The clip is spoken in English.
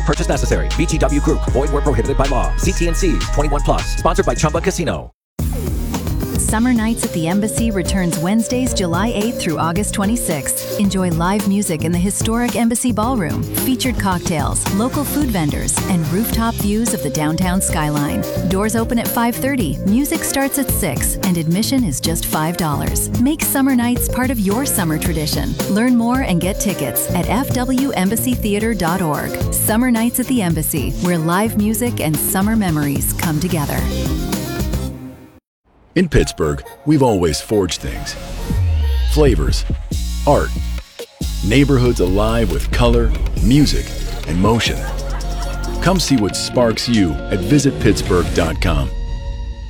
purchase necessary. VGW Group. Void where prohibited by law. See T&Cs. 21 plus. Sponsored by Chumba Casino. Summer Nights at the Embassy returns Wednesdays, July 8th through August 26th. Enjoy live music in the historic Embassy Ballroom, featured cocktails, local food vendors, and rooftop views of the downtown skyline. Doors open at 5:30, music starts at 6, and admission is just $5. Make Summer Nights part of your summer tradition. Learn more and get tickets at fwembassytheater.org. Summer Nights at the Embassy, where live music and summer memories come together. In Pittsburgh, we've always forged things. Flavors, art, neighborhoods alive with color, music, and motion. Come see what sparks you at visitpittsburgh.com.